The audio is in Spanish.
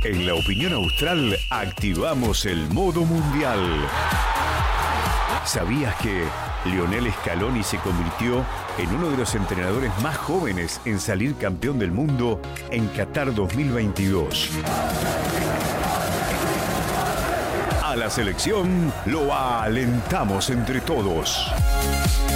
En La Opinión Austral activamos el modo mundial. ¿Sabías que Lionel Scaloni se convirtió en uno de los entrenadores más jóvenes en salir campeón del mundo en Qatar 2022? A la selección lo alentamos entre todos.